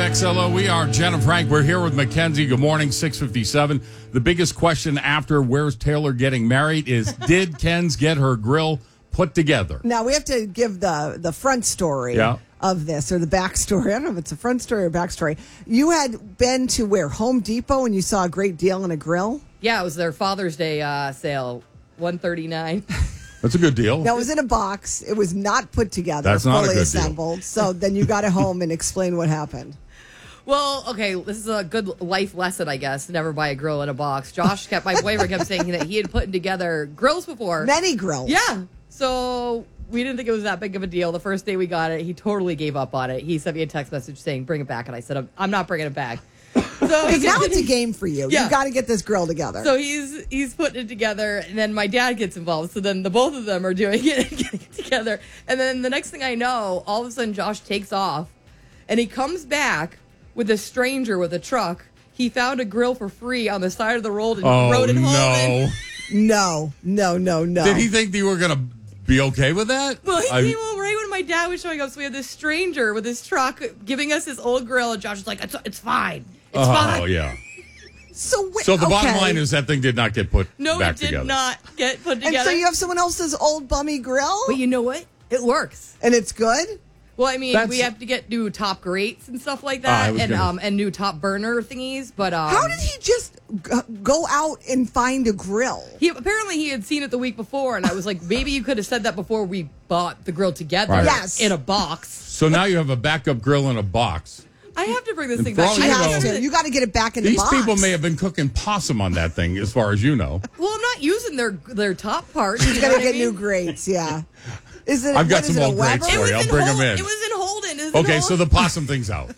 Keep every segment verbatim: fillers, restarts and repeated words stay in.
X L O. We are Jen and Frank. We're here with Mackenzie. Good morning, six fifty-seven. The biggest question after Where's Taylor Getting Married is, did Ken's get her grill put together? Now, we have to give the, the front story yeah. of this, or the backstory. I don't know if it's a front story or backstory. You had been to where? Home Depot, and you saw a great deal on a grill? Yeah, it was their Father's Day uh, sale, one thirty-nine. That's a good deal. That was in a box. It was not put together. That's not fully a good assembled. deal. So then you got it home and explain what happened. Well, okay, this is a good life lesson, I guess. Never buy a grill in a box. Josh kept, my boyfriend kept saying that he had put together grills before. Many grills. Yeah. So we didn't think it was that big of a deal. The first day we got it, he totally gave up on it. He sent me a text message saying, bring it back. And I said, I'm, I'm not bringing it back. So Because now it's a game for you. Yeah. You got to get this grill together. So he's he's putting it together, and then my dad gets involved. So then the both of them are doing it and getting it together. And then the next thing I know, all of a sudden Josh takes off, and he comes back with a stranger with a truck. He found a grill for free on the side of the road and oh, rode it home. no. no, no, no, no. Did he think you were going to be okay with that? Well, he I, came home right when my dad was showing up. So we had this stranger with his truck giving us his old grill, and Josh was like, it's, it's fine. It's oh, fine. Oh, yeah. So, wait, So the okay. bottom line is that thing did not get put No, back it did together. not get put And together. so you have someone else's old bummy grill? But you know what? It works. And it's good? Well, I mean, That's- we have to get new top grates and stuff like Ah, I that, was and gonna- um and new top burner thingies. But um, How did he just g- go out and find a grill? He apparently he had seen it the week before, and I was like, maybe you could have said that before we bought the grill together, Right. Yes. in a box. So now you have a backup grill in a box. I have to bring this And thing for back. all You you I have know- to. You got to get it back in These the box. people may have been cooking possum on that thing, as far as you know. Well, I'm not using their their top part. You You got know to what I get new mean? grates, yeah. Is it? I've got what is some it, a old grates Weber? for It you. was I'll in bring 'em Hol- in. It was in Holden. It was in Okay, so Holden. the possum thing's out.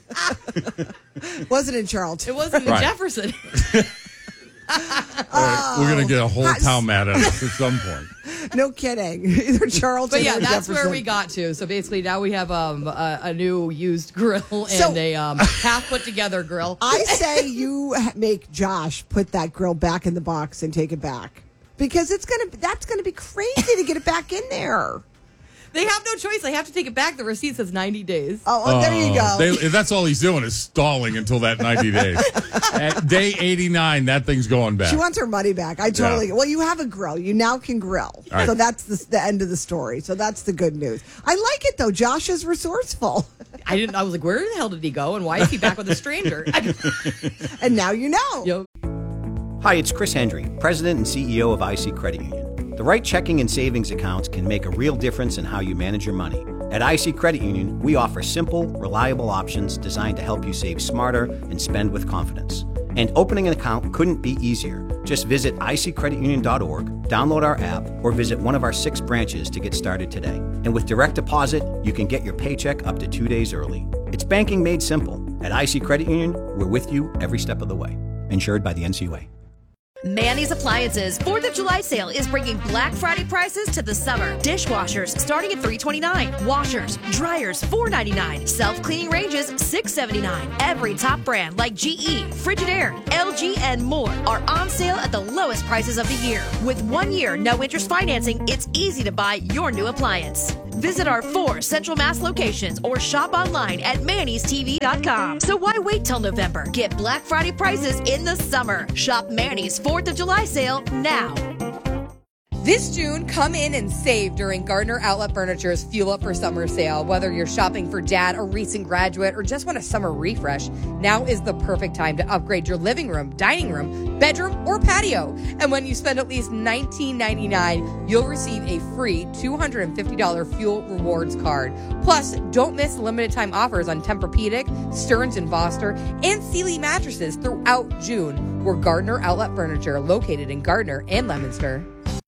Was it in Charlton? It wasn't in Right. Jefferson. All right, we're going to get a whole Hot- town mad at us at some point. No kidding. Either Charlton But yeah, or that's where Jefferson. we got to. So basically, now we have um, a, a new used grill and So- a um, half put together grill. I say you ha- make Josh put that grill back in the box and take it back. Because it's gonna that's gonna be crazy to get it back in there. They have no choice. They have to take it back. The receipt says ninety days. Oh, well, there you go. They, that's all he's doing is stalling until that ninety days. At day eighty-nine, that thing's going back. She wants her money back. I totally. Well, you have a grill. You now can grill. right. So that's the, the end of the story. So that's the good news. I like it though. Josh is resourceful, I didn't. I was like, where the hell did he go? And why is he back with a stranger? and now you know. Yo. Hi, it's Chris Hendry, President and C E O of I C Credit Union. The right checking and savings accounts can make a real difference in how you manage your money. At I C Credit Union, we offer simple, reliable options designed to help you save smarter and spend with confidence. And opening an account couldn't be easier. Just visit I C credit union dot org, download our app, or visit one of our six branches to get started today. And with direct deposit, you can get your paycheck up to two days early. It's banking made simple. At I C Credit Union, we're with you every step of the way. Insured by the N C U A. Manny's Appliances fourth of July sale is bringing Black Friday prices to the summer. Dishwashers starting at three twenty-nine. Washers, dryers four ninety-nine. Self-cleaning ranges six seventy-nine. Every top brand like G E, Frigidaire, L G, and more are on sale at the lowest prices of the year. With one year no interest financing, it's easy to buy your new appliance. Visit our four Central Mass locations or shop online at mannys t v dot com. So why wait till November? Get Black Friday prices in the summer. Shop Manny's fourth of July sale now. This June, come in and save during Gardner Outlet Furniture's Fuel Up for Summer sale. Whether you're shopping for dad, a recent graduate, or just want a summer refresh, now is the perfect time to upgrade your living room, dining room, bedroom, or patio. And when you spend at least nineteen ninety-nine dollars, you'll receive a free two hundred fifty dollars Fuel Rewards card. Plus, don't miss limited time offers on Tempur-Pedic, Stearns and Foster, and Sealy mattresses throughout June. We're Gardner Outlet Furniture, located in Gardner and Leominster.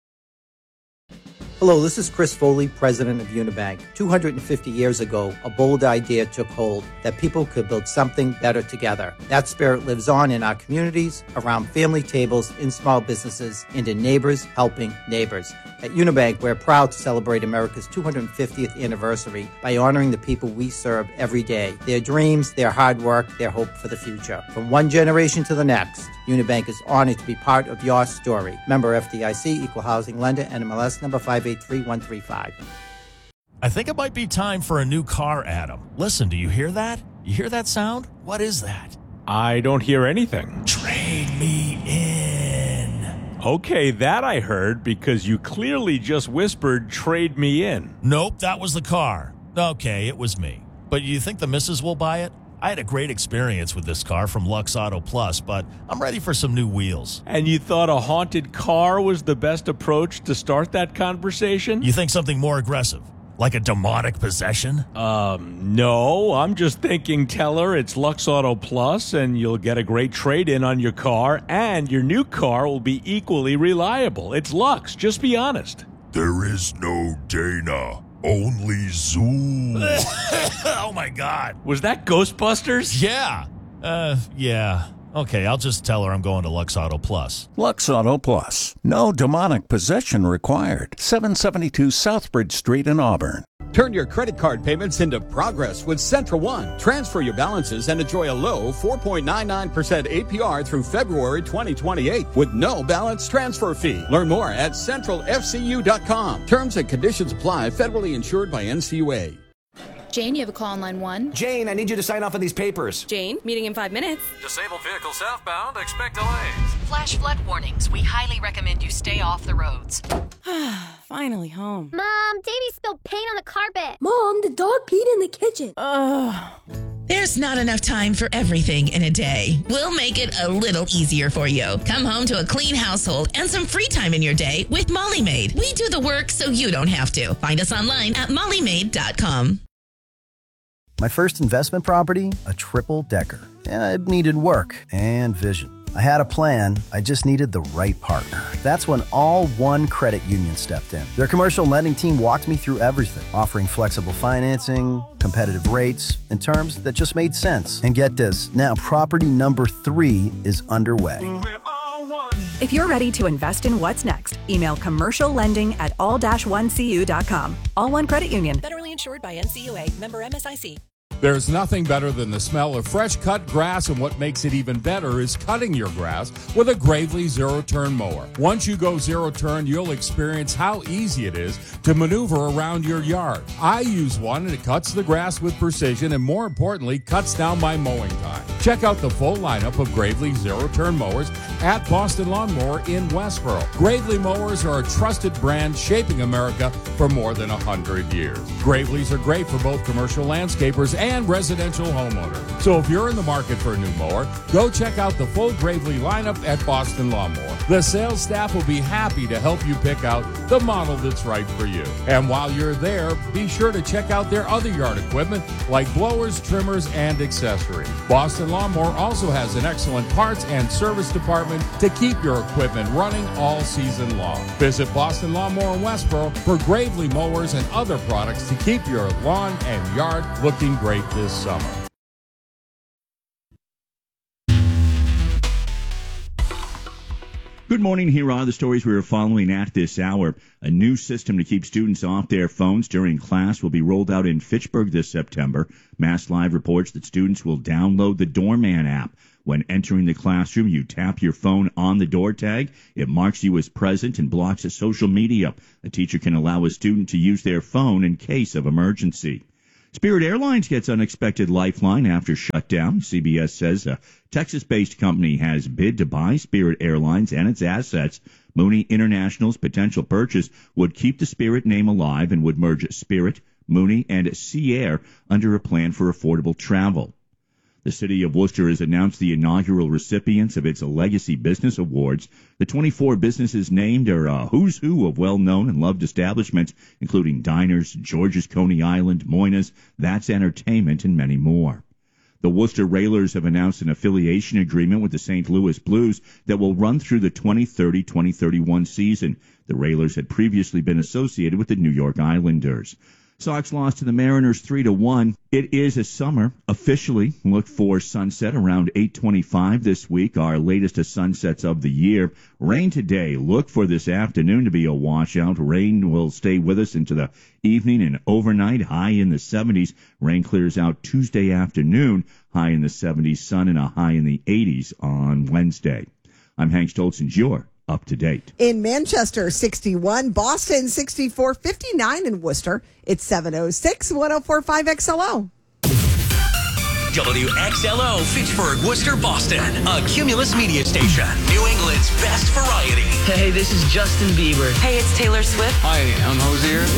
Hello, this is Chris Foley, president of Unibank. two hundred fifty years ago, a bold idea took hold that people could build something better together. That spirit lives on in our communities, around family tables, in small businesses, and in neighbors helping neighbors. At Unibank, we're proud to celebrate America's two hundred fiftieth anniversary by honoring the people we serve every day, their dreams, their hard work, their hope for the future. From one generation to the next, Unibank is honored to be part of your story. Member F D I C, Equal Housing Lender, N M L S number five eight three one three five. I think it might be time for a new car, Adam. Listen, do you hear that? You hear that sound? What is that? I don't hear anything. Trade me in. Okay, that I heard because you clearly just whispered, trade me in. Nope, that was the car. Okay, it was me. But you think the missus will buy it? I had a great experience with this car from Lux Auto Plus, but I'm ready for some new wheels. And you thought a haunted car was the best approach to start that conversation? You think something more aggressive? Like a demonic possession? Um, no. I'm just thinking tell her it's Lux Auto Plus and you'll get a great trade-in on your car and your new car will be equally reliable. It's Lux. Just be honest. There is no Dana. Only Zoom. Oh, my God. Was that Ghostbusters? Yeah. Uh, yeah. Okay, I'll just tell her I'm going to Lux Auto Plus. Lux Auto Plus. No demonic possession required. seven seventy-two Southbridge Street in Auburn. Turn your credit card payments into progress with Central One. Transfer your balances and enjoy a low four point nine nine percent A P R through February twenty twenty-eight with no balance transfer fee. Learn more at central f c u dot com. Terms and conditions apply. Federally insured by N C U A. Jane, you have a call on line one. Jane, I need you to sign off on these papers. Jane, meeting in five minutes. Disabled vehicle southbound. Expect delays. Flash flood warnings. We highly recommend you stay off the roads. Finally home. Mom, Davey spilled paint on the carpet. Mom, the dog peed in the kitchen. Ugh. There's not enough time for everything in a day. We'll make it a little easier for you. Come home to a clean household and some free time in your day with Molly Maid. We do the work so you don't have to. Find us online at molly maid dot com. My first investment property, a triple-decker. Yeah, it needed work and vision. I had a plan, I just needed the right partner. That's when All One Credit Union stepped in. Their commercial lending team walked me through everything, offering flexible financing, competitive rates, and terms that just made sense. And get this, now property number three is underway. If you're ready to invest in what's next, email commercial lending at all one c u dot com. All One Credit Union. Federally insured by N C U A. Member M S I C. There's nothing better than the smell of fresh cut grass, and what makes it even better is cutting your grass with a Gravely zero-turn mower. Once you go zero-turn, you'll experience how easy it is to maneuver around your yard. I use one, and it cuts the grass with precision and, more importantly, cuts down my mowing time. Check out the full lineup of Gravely zero-turn mowers at Boston Lawnmower in Westboro. Gravely mowers are a trusted brand shaping America for more than one hundred years. Gravely's are great for both commercial landscapers and and residential homeowners. So if you're in the market for a new mower, go check out the full Gravely lineup at Boston Lawnmower. The sales staff will be happy to help you pick out the model that's right for you. And while you're there, be sure to check out their other yard equipment like blowers, trimmers, and accessories. Boston Lawnmower also has an excellent parts and service department to keep your equipment running all season long. Visit Boston Lawnmower in Westboro for Gravely mowers and other products to keep your lawn and yard looking great this summer. Good morning. Here are the stories we are following at this hour. A new system to keep students off their phones during class will be rolled out in Fitchburg this September. Mass Live reports that students will download the Doorman app. When entering the classroom, you tap your phone on the door tag. It marks you as present and blocks social media. A teacher can allow a student to use their phone in case of emergency. Spirit Airlines gets unexpected lifeline after shutdown. C B S says a Texas-based company has bid to buy Spirit Airlines and its assets. Mooney International's potential purchase would keep the Spirit name alive and would merge Spirit, Mooney, and Sea Air under a plan for affordable travel. The city of Worcester has announced the inaugural recipients of its Legacy Business Awards. The twenty-four businesses named are a who's who of well-known and loved establishments, including Diners, George's Coney Island, Moyna's, That's Entertainment, and many more. The Worcester Railers have announced an affiliation agreement with the Saint Louis Blues that will run through the twenty thirty twenty thirty-one season. The Railers had previously been associated with the New York Islanders. Sox lost to the Mariners three to one. It is a summer. Officially, look for sunset around eight twenty-five this week, our latest of sunsets of the year. Rain today. Look for this afternoon to be a washout. Rain will stay with us into the evening and overnight, high in the seventies. Rain clears out Tuesday afternoon, high in the seventies. Sun and a high in the eighties on Wednesday. I'm Hank Stoltz, and you're up to date. In Manchester, sixty-one, Boston, sixty-four, fifty-nine in Worcester. It's seven oh six, one oh four point five X L O. W X L O, Fitchburg, Worcester, Boston. A Cumulus media station. New England's best variety. Hey, this is Justin Bieber. Hey, it's Taylor Swift. Hi, I'm Hosier.